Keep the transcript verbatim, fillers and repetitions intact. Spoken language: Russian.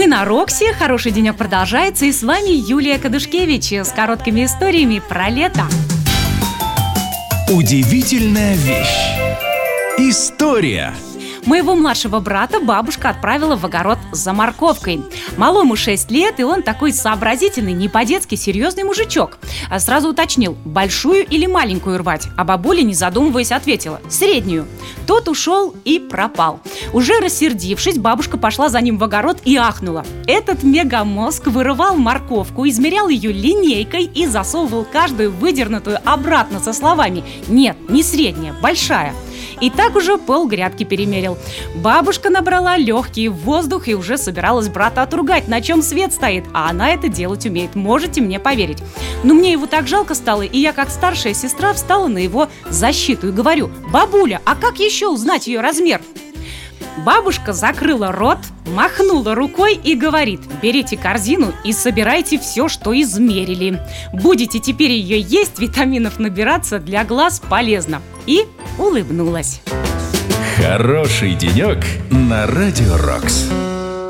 Мы на Роксе, хороший денек продолжается, и с вами Юлия Кадушкевич с короткими историями про лето. Удивительная вещь. История. Моего младшего брата бабушка отправила в огород за морковкой. Малому шесть лет, и он такой сообразительный, не по-детски серьезный мужичок. А сразу уточнил, большую или маленькую рвать, а бабуля, не задумываясь, ответила: среднюю. Тот ушел и пропал. Уже рассердившись, бабушка пошла за ним в огород и ахнула. Этот мегамозг вырывал морковку, измерял ее линейкой и засовывал каждую выдернутую обратно со словами: нет, не средняя, большая. И так уже полгрядки перемерил. Бабушка набрала легкий воздух и уже собиралась брата отругать, на чем свет стоит, а она это делать умеет, можете мне поверить. Но мне его так жалко стало, и я, как старшая сестра, встала на его защиту и говорю: бабуля, а как еще узнать ее размер? Бабушка закрыла рот, махнула рукой и говорит: берите корзину и собирайте все, что измерили. Будете теперь ее есть, витаминов набираться, для глаз полезно. И улыбнулась. Хороший денек на Радио Рокс.